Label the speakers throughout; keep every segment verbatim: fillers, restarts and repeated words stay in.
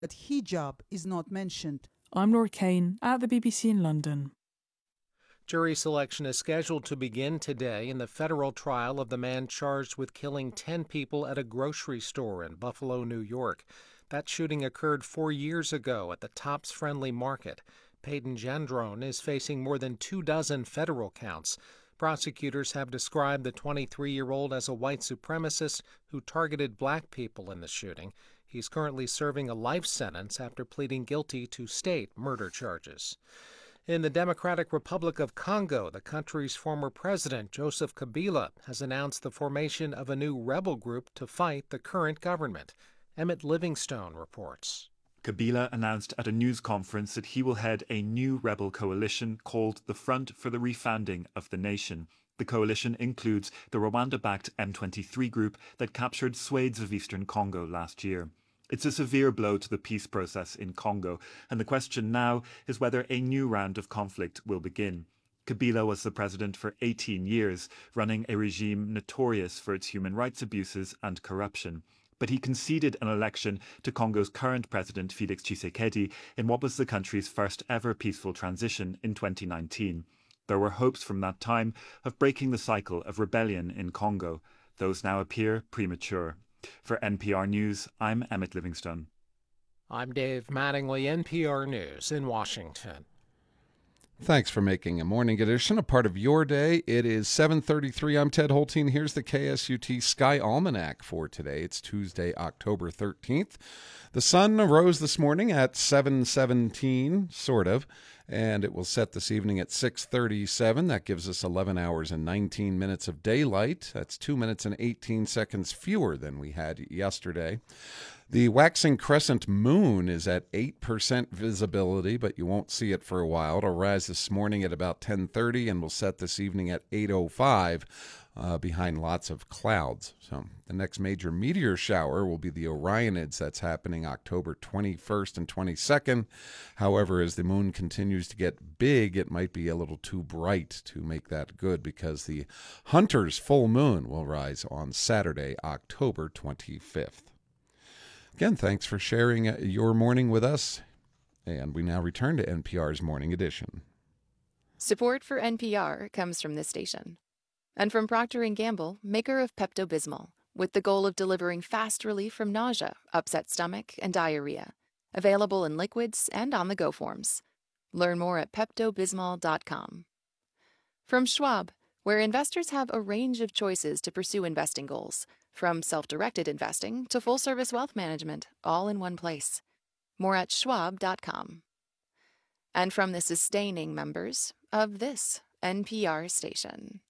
Speaker 1: that hijab is not mentioned.
Speaker 2: I'm Laura Kane at the B B C in London.
Speaker 3: Jury selection is scheduled to begin today in the federal trial of the man charged with killing ten people at a grocery store in Buffalo, New York. That shooting occurred four years ago at the Tops Friendly Market. Peyton Gendron is facing more than two dozen federal counts. Prosecutors have described the twenty-three-year-old as a white supremacist who targeted black people in the shooting. He's currently serving a life sentence after pleading guilty to state murder charges. In the Democratic Republic of Congo, the country's former president, Joseph Kabila, has announced the formation of a new rebel group to fight the current government. Emmett Livingstone reports.
Speaker 4: Kabila announced at a news conference that he will head a new rebel coalition called the Front for the Refounding of the Nation. The coalition includes the Rwanda-backed M twenty-three group that captured swathes of eastern Congo last year. It's a severe blow to the peace process in Congo, and the question now is whether a new round of conflict will begin. Kabila was the president for eighteen years, running a regime notorious for its human rights abuses and corruption. But he conceded an election to Congo's current president, Felix Tshisekedi, in what was the country's first ever peaceful transition in twenty nineteen. There were hopes from that time of breaking the cycle of rebellion in Congo. Those now appear premature. For N P R News, I'm Emmett Livingstone.
Speaker 3: I'm Dave Mattingly, N P R News in Washington.
Speaker 5: Thanks for making a morning edition a part of your day. It is seven thirty-three. I'm Ted Holteen. Here's the K S U T Sky Almanac for today. It's Tuesday, October thirteenth. The sun rose this morning at seven seventeen, sort of, and it will set this evening at six thirty-seven. That gives us eleven hours and nineteen minutes of daylight. That's two minutes and eighteen seconds fewer than we had yesterday. The waxing crescent moon is at eight percent visibility, but you won't see it for a while. It'll rise this morning at about ten thirty and will set this evening at eight oh five uh, behind lots of clouds. So the next major meteor shower will be the Orionids. That's happening October twenty-first and twenty-second. However, as the moon continues to get big, it might be a little too bright to make that good because the Hunter's full moon will rise on Saturday, October twenty-fifth. Again, thanks for sharing your morning with us. And we now return to N P R's Morning Edition.
Speaker 6: Support for N P R comes from this station. And from Procter and Gamble, maker of Pepto-Bismol, with the goal of delivering fast relief from nausea, upset stomach, and diarrhea. Available in liquids and on-the-go forms. Learn more at Pepto Bismol dot com. From Schwab, where investors have a range of choices to pursue investing goals, from self-directed investing to full-service wealth management, all in one place. More at Schwab dot com. And from the sustaining members of this N P R station.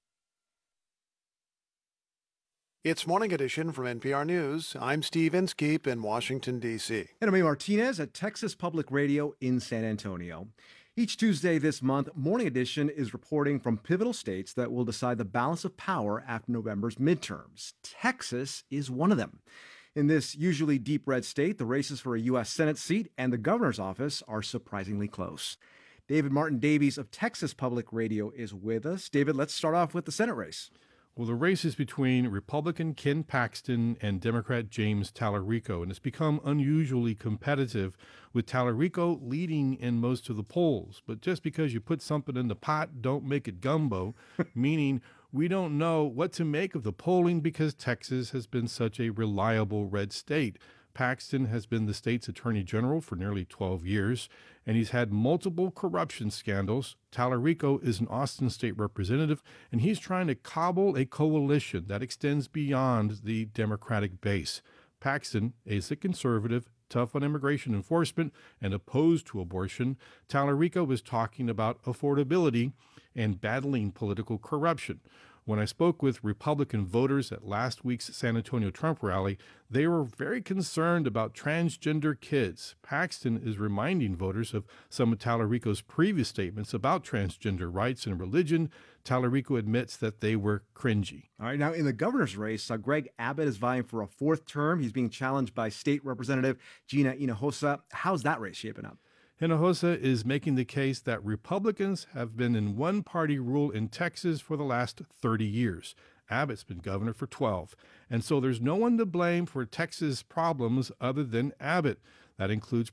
Speaker 7: It's Morning Edition from N P R News. I'm Steve Inskeep in Washington, D C
Speaker 8: And I'm Amy Martinez at Texas Public Radio in San Antonio. Each Tuesday this month, Morning Edition is reporting from pivotal states that will decide the balance of power after November's midterms. Texas is one of them. In this usually deep red state, the races for a U S Senate seat and the governor's office are surprisingly close. David Martin Davies of Texas Public Radio is with us. David, let's start off with the Senate race.
Speaker 9: Well, the race is between Republican Ken Paxton and Democrat James Talarico, and it's become unusually competitive, with Talarico leading in most of the polls. But just because you put something in the pot, don't make it gumbo, meaning we don't know what to make of the polling because Texas has been such a reliable red state. Paxton has been the state's attorney general for nearly twelve years, and he's had multiple corruption scandals. Talarico is an Austin state representative, and he's trying to cobble a coalition that extends beyond the Democratic base. Paxton is a conservative, tough on immigration enforcement, and opposed to abortion. Talarico is talking about affordability and battling political corruption. When I spoke with Republican voters at last week's San Antonio Trump rally, they were very concerned about transgender kids. Paxton is reminding voters of some of Talarico's previous statements about transgender rights and religion. Talarico admits that they were cringy.
Speaker 8: All right, now in the governor's race, uh, Greg Abbott is vying for a fourth term. He's being challenged by State Representative Gina Hinojosa. How's that race shaping up?
Speaker 9: Hinojosa is making the case that Republicans have been in one-party rule in Texas for the last thirty years. Abbott's been governor for twelve. And so there's no one to blame for Texas problems other than Abbott. That includes